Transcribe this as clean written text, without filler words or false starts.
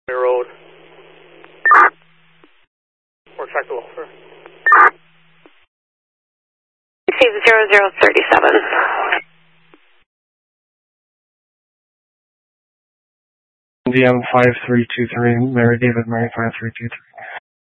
Road. Or track the welfare. Receive 0037. DM 5323, Mary David, Mary 5323.